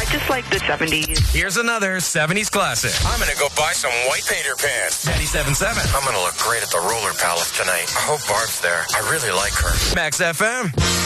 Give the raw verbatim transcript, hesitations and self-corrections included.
just like the seventies. Here's another seventies classic. I'm going to go buy some white painter pants. ninety-seven point seven. I'm going to look great at the Roller Palace tonight. I hope Barb's there. I really like her. Max F M.